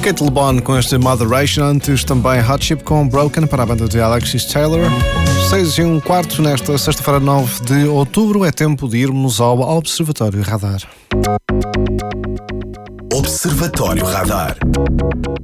Kate LeBon com este Moderation, antes também Hot Chip com Broken para a banda de Alexis Taylor. 6:15 nesta sexta-feira, 9 de outubro, é tempo de irmos ao Observatório Radar. Observatório Radar.